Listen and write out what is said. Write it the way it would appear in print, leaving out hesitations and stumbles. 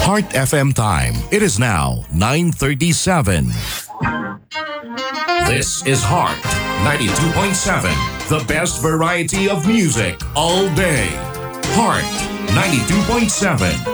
Heart FM time. It is now 9:37. This is Heart 92.7. The best variety of music all day. Heart 92.7.